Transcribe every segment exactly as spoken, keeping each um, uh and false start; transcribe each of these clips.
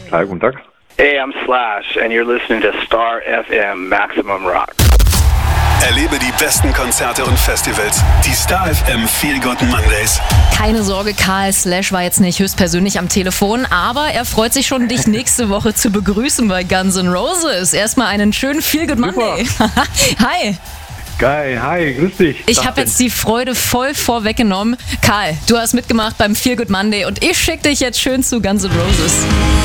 Hi, guten Tag. Hey, I'm Slash, and you're listening to Star F M Maximum Rock. Erlebe die besten Konzerte und Festivals. Die Star F M Feel Good Mondays. Keine Sorge, Karl, Slash war jetzt nicht höchstpersönlich am Telefon, aber er freut sich schon, dich nächste Woche zu begrüßen bei Guns N' Roses. Erstmal einen schönen Feel Good Monday. Hi. Geil, hi, grüß dich. Ich habe jetzt die Freude voll vorweggenommen. Karl, du hast mitgemacht beim Feel Good Monday und ich schicke dich jetzt schön zu Guns N' Roses.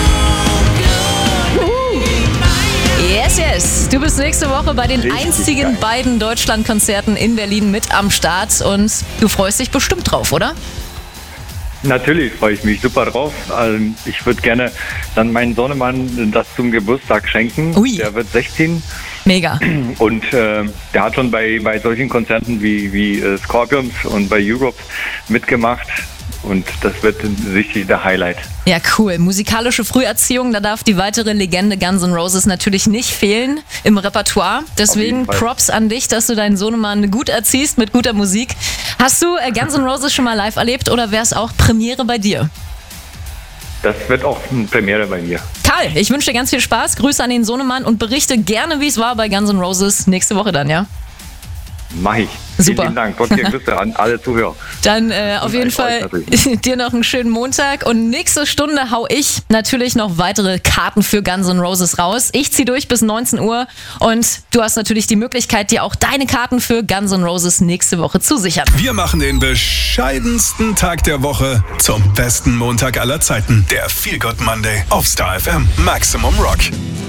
Yes, yes. Du bist nächste Woche bei den Richtig einzigen geil. beiden Deutschlandkonzerten in Berlin mit am Start und du freust dich bestimmt drauf, oder? Natürlich freue ich mich super drauf. Also ich würde gerne dann meinen Sohnemann das zum Geburtstag schenken. Ui. Der wird sechzehn Mega. und äh, der hat schon bei, bei solchen Konzerten wie, wie äh, Scorpions und bei Europe mitgemacht. Und das wird sicherlich der Highlight. Ja, cool. Musikalische Früherziehung, da darf die weitere Legende Guns N' Roses natürlich nicht fehlen im Repertoire. Deswegen jeden Fall. Props an dich, dass du deinen Sohnemann gut erziehst mit guter Musik. Hast du äh, Guns N' Roses schon mal live erlebt oder wäre es auch Premiere bei dir? Das wird auch eine Premiere bei mir. Karl, ich wünsche dir ganz viel Spaß, Grüße an den Sohnemann und berichte gerne, wie es war bei Guns N' Roses nächste Woche dann, ja? Mach ich. Super. Vielen Dank. Trotzdem Grüße an alle Zuhörer. Dann äh, auf Und jeden euch Fall natürlich. dir noch einen schönen Montag und nächste Stunde hau ich natürlich noch weitere Karten für Guns N' Roses raus. Ich zieh durch bis neunzehn Uhr und du hast natürlich die Möglichkeit, dir auch deine Karten für Guns N' Roses nächste Woche zu sichern. Wir machen den bescheidensten Tag der Woche zum besten Montag aller Zeiten. Der Feel Good Monday auf Star F M Maximum Rock.